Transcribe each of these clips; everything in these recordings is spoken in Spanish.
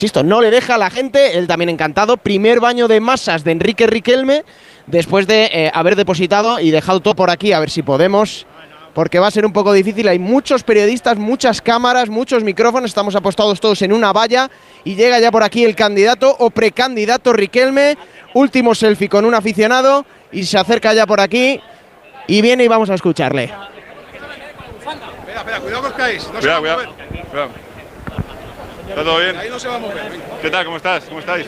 insisto, no le deja a la gente, él también encantado. Primer baño de masas de Enrique Riquelme, después de haber depositado y dejado todo por aquí, a ver si podemos, porque va a ser un poco difícil. Hay muchos periodistas, muchas cámaras, muchos micrófonos, estamos apostados todos en una valla, y llega ya por aquí el candidato o precandidato Riquelme, último selfie con un aficionado, y se acerca ya por aquí, y viene y vamos a escucharle. Espera, cuidado que os caéis. No cuidado. ¿Está todo bien? Ahí no se va a mover. ¿Qué tal? ¿Cómo estás? ¿Cómo estáis?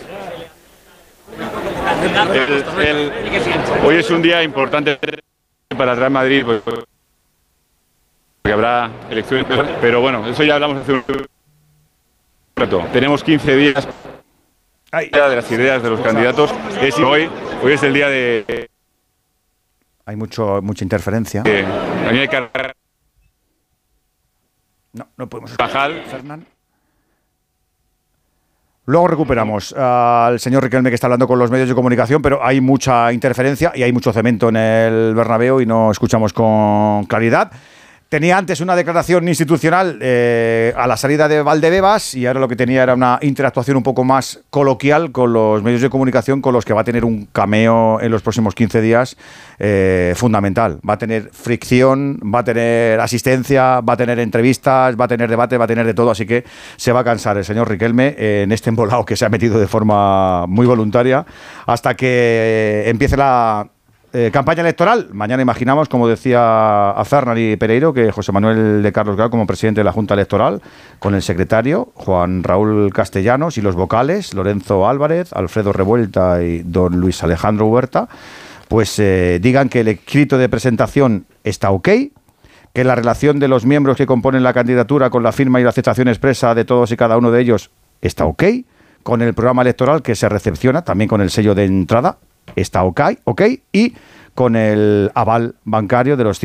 Hoy es un día importante para el Real Madrid, porque habrá elecciones, pero bueno, eso ya hablamos hace un rato. Tenemos 15 días de las ideas de los candidatos. Hoy es el día de... Hay mucha interferencia. A mí hay que... No podemos escuchar, Fernán. Luego recuperamos al señor Riquelme, que está hablando con los medios de comunicación, pero hay mucha interferencia y hay mucho cemento en el Bernabéu y no escuchamos con claridad. Tenía antes una declaración institucional a la salida de Valdebebas, y ahora lo que tenía era una interactuación un poco más coloquial con los medios de comunicación, con los que va a tener un cameo en los próximos 15 días fundamental. Va a tener fricción, va a tener asistencia, va a tener entrevistas, va a tener debate, va a tener de todo, así que se va a cansar el señor Riquelme en este embolado que se ha metido de forma muy voluntaria hasta que empiece la campaña electoral. Mañana imaginamos, como decía Azarnar y Pereiro, que José Manuel de Carlos Grau, como presidente de la Junta Electoral, con el secretario Juan Raúl Castellanos y los vocales Lorenzo Álvarez, Alfredo Revuelta y don Luis Alejandro Huerta, pues digan que el escrito de presentación está ok, que la relación de los miembros que componen la candidatura con la firma y la aceptación expresa de todos y cada uno de ellos está ok, con el programa electoral que se recepciona, también con el sello de entrada, está ok, y con el aval bancario de los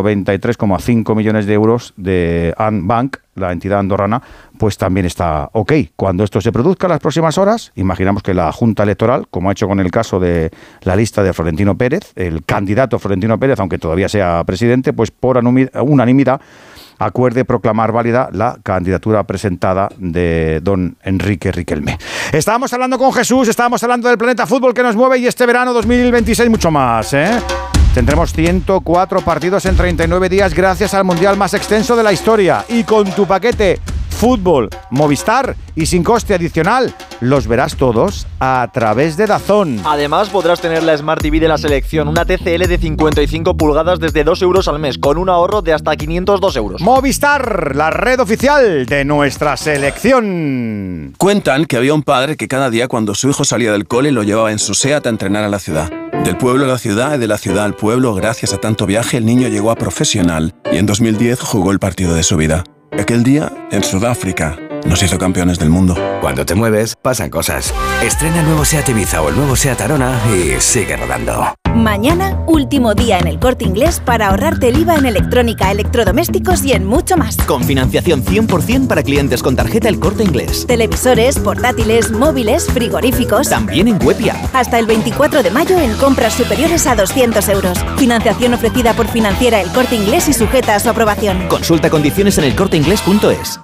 193,5 millones de euros de Bank, la entidad andorrana, pues también está ok. Cuando esto se produzca en las próximas horas, imaginamos que la Junta Electoral, como ha hecho con el caso de la lista de Florentino Pérez, el candidato Florentino Pérez, aunque todavía sea presidente, pues por unanimidad acuerde proclamar válida la candidatura presentada de don Enrique Riquelme. Estábamos hablando con Jesús, estábamos hablando del Planeta Fútbol que nos mueve, y este verano 2026 mucho más, Tendremos 104 partidos en 39 días gracias al mundial más extenso de la historia, y con tu paquete Fútbol Movistar y sin coste adicional los verás todos a través de DAZN. Además podrás tener la Smart TV de la selección, una TCL de 55 pulgadas desde 2 euros al mes, con un ahorro de hasta 502 euros. Movistar, la red oficial de nuestra selección. Cuentan que había un padre que cada día cuando su hijo salía del cole lo llevaba en su SEAT a entrenar a la ciudad. Del pueblo a la ciudad y de la ciudad al pueblo, gracias a tanto viaje, el niño llegó a profesional y en 2010 jugó el partido de su vida. Aquel día, en Sudáfrica, nos hizo campeones del mundo. Cuando te mueves, pasan cosas. Estrena el nuevo SEAT Ibiza o el nuevo SEAT Arona y sigue rodando. Mañana, último día en El Corte Inglés para ahorrarte el IVA en electrónica, electrodomésticos y en mucho más. Con financiación 100% para clientes con tarjeta El Corte Inglés. Televisores, portátiles, móviles, frigoríficos. También en web y app. Hasta el 24 de mayo en compras superiores a 200 euros. Financiación ofrecida por Financiera El Corte Inglés y sujeta a su aprobación. Consulta condiciones en elcorteingles.es.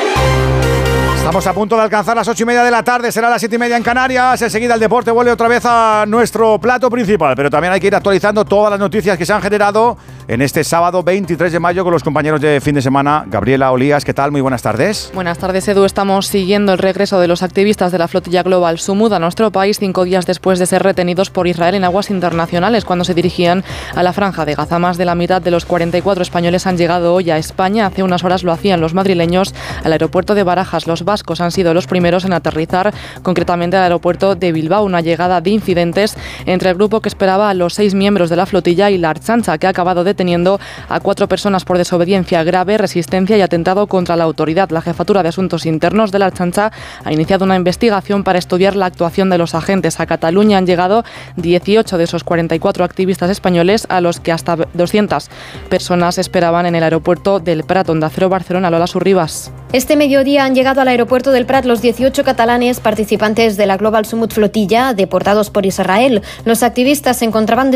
Estamos a punto de alcanzar las 8:30 de la tarde, será las 7:30 en Canarias. Enseguida el deporte vuelve otra vez a nuestro plato principal, pero también hay que ir actualizando todas las noticias que se han generado en este sábado 23 de mayo con los compañeros de fin de semana. Gabriela Olías, ¿qué tal? Muy buenas tardes. Buenas tardes, Edu. Estamos siguiendo el regreso de los activistas de la flotilla Global Sumud a nuestro país 5 días después de ser retenidos por Israel en aguas internacionales cuando se dirigían a la Franja de Gaza. Más de la mitad de los 44 españoles han llegado hoy a España. Hace unas horas lo hacían los madrileños al aeropuerto de Barajas. Los vascos han sido los primeros en aterrizar, concretamente al aeropuerto de Bilbao. Una llegada de incidentes entre el grupo que esperaba a los 6 miembros de la flotilla y la Ertzaintza, que ha acabado deteniendo a 4 personas por desobediencia grave, resistencia y atentado contra la autoridad. La Jefatura de Asuntos Internos de la Ertzaintza ha iniciado una investigación para estudiar la actuación de los agentes. A Cataluña han llegado 18 de esos 44 activistas españoles, a los que hasta 200 personas esperaban en el aeropuerto del Prat. Onda Cero Barcelona, Lola Surribas. Este mediodía han llegado al aeropuerto del Prat los 18 catalanes participantes de la Global Sumud flotilla deportados por Israel. Los activistas se encontraban